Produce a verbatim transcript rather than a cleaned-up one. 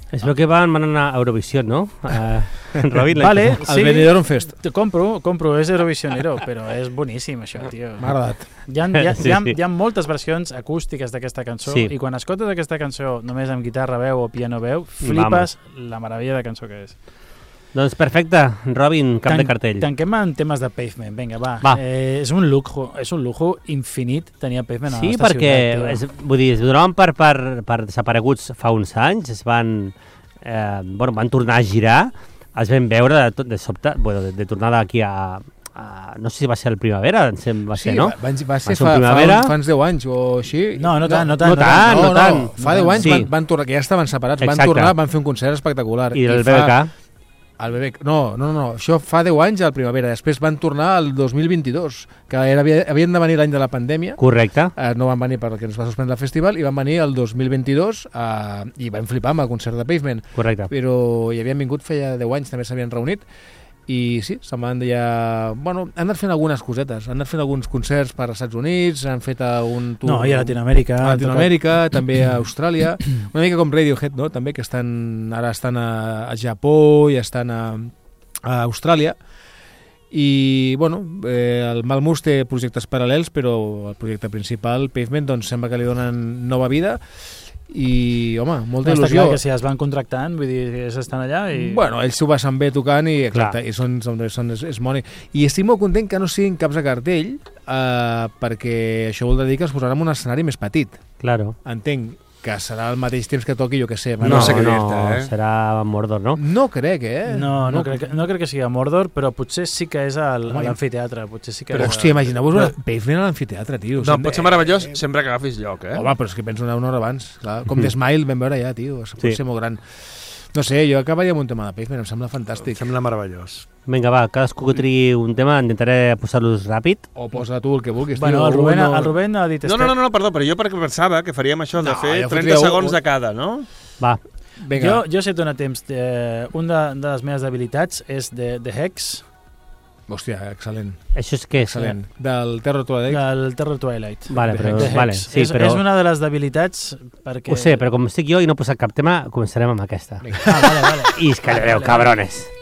Es veu que van, van anar a Eurovisió, no? Uh, Robin, vale, sí. sí. El Benidorm Fest. Te compro, compro, és Eurovisionero, però és boníssim això, tio. M'ha agradat. Hi ha, hi, ha, Sí, hi, ha, sí. hi ha moltes versions acústiques d'aquesta cançó Sí. i quan escoltes aquesta cançó només amb guitarra veu o piano veu, flipes la meravella de cançó que és. Doncs perfecte, Robin, cap Tan- de cartell. Tanquem amb temes de Pavement, vinga, va. Va. Eh, és un lujo, és un lujo infinit tenir Pavement a la Sí, nostra perquè ciutat. és, vull dir, es donaven per, per, per desapareguts fa uns anys, es van, eh, bueno, van tornar a girar, es van veure de, tot, de sobte, bueno, de, de tornada aquí a, a... No sé si va ser el Primavera, em sembla, va ser, Sí, no? va, va ser Va ser un fa, fa, Primavera. uns, fa uns deu anys o així. No, no tant, no tant. no tant, no, no tant. no, fa deu anys Sí. van, van tornar, que ja estaven separats, van Exacte. tornar, van fer un concert espectacular. I el fa- B B K. El B B K, no, no, no, això fa deu anys al Primavera, després van tornar al dos mil vint-i-dos, que era, havien de venir l'any de la pandèmia, Correcte. eh, no van venir perquè ens va suspendre el festival, i van venir el dos mil vint-i-dos eh, i van flipar amb el concert de Pavement, Correcte. però hi havien vingut feia deu anys, també s'havien reunit, i sí, se'n van dir ja... Bueno, han anat fent algunes cosetes, han anat fent alguns concerts per als Estats Units, han fet un tour... No, i a Latinoamèrica. A Latinoamèrica, també a Austràlia, una mica com Radiohead, no? També, que estan, ara estan a, a Japó i estan a, a Austràlia, i bueno, eh, el Malmus té projectes paral·lels, però el projecte principal, Pavement, doncs sembla que li donen nova vida, i home, molta Està il·lusió. clar que si es van contractant, vull dir, ells estan allà i... Bueno, ells s'ho passen bé tocant i, exacte, Clar. i són, són, són és, és moni. I estic molt content que no siguin caps de cartell, eh, perquè això vol dir que es posaran en un escenari més petit. Claro. Entenc que serà al mateix temps que toqui, jo que sé. No sé què no, dir-te, eh? serà Mordor, no? No crec, eh? No, no, crec, que- no crec que sigui a Mordor, però potser sí que és al, a Home, l'amfiteatre. Potser sí que Però, és hòstia, a... imagineu-vos una Pavement a l'amfiteatre, tio. No, Sem- pot ser meravellós sempre que agafis lloc, eh? Home, però és que penso una, una hora abans. Clar. Com The Smile vam veure ja, tio. Pot Sí. ser molt gran. No sé, jo acabaria amb un tema de Pavement, em sembla fantàstic. Sembla meravellós. Vinga, va, cadascú que trigui un tema, intentaré posar-los ràpid. O posa tu el que vulguis, Bueno, tio. el Rubén, Uno- el Rubén ha dit... No, no, no, no, perdó, però jo perquè pensava que faríem això de No, fer jo trenta fotria un- segons de cada, no? Va, Vinga. Jo, jo sé donar temps. Eh, una de, de les meves debilitats és de, de Hex, Hòstia, excel·lent. això és que és... Excel·lent. Del Terror Twilight. del Terror Twilight. Vale, de però, De Hex. vale, sí, és, però... és una de les debilitats perquè... Ho sé, però com estic jo i no he posat cap tema, començarem amb aquesta. Vinga. Ah, vale, vale. I es callareu, cabrones.